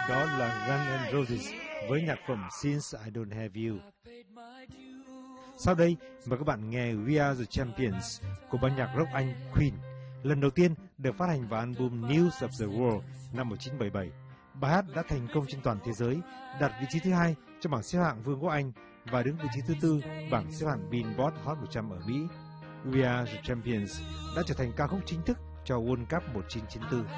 Đó là Guns N' Roses với nhạc phẩm Since I Don't Have You. Sau đây, mời các bạn nghe We Are The Champions của ban nhạc rock Anh Queen, lần đầu tiên được phát hành vào album News of the World năm 1977. Bài hát đã thành công trên toàn thế giới, đạt vị trí thứ 2 trong bảng xếp hạng Vương quốc Anh và đứng vị trí thứ 4 bảng xếp hạng Billboard Hot 100 ở Mỹ. We Are The Champions đã trở thành ca khúc chính thức cho World Cup 1994.